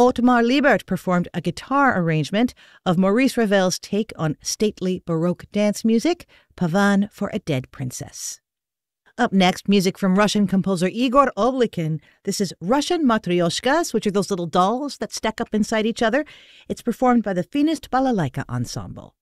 Otmar Liebert performed a guitar arrangement of Maurice Ravel's take on stately Baroque dance music, Pavan for a Dead Princess. Up next, music from Russian composer Igor Oblykin. This is Russian Matryoshkas, which are those little dolls that stack up inside each other. It's performed by the Finist Balalaika Ensemble.